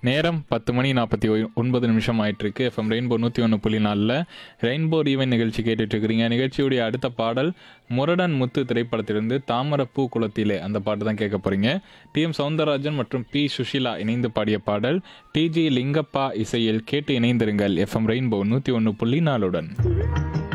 நேரம் 10:49 ஆயிட்டிருக்கு. FM rainbow 101.4 rainbow ரீவன் நிகழ்ச்சி கேட்டுட்டு இருக்கிறீங்க. நிகழ்ச்சியுடைய அடுத்த பாடல் முரடன் முத்து திரைப்படத்திலிருந்து தாமரப்பூ குளத்திலே அந்த பாட்டு தான் கேட்க போறீங்க. டி.எம். சௌந்தரராஜன் மற்றும் பி. சுஷீலா இணைந்து பாடிய பாடல். டி.ஜி. லிங்கப்பா இசையில் கேட்டு இணைந்திருங்கள் எஃப்எம் ரெயின்போ 101.4.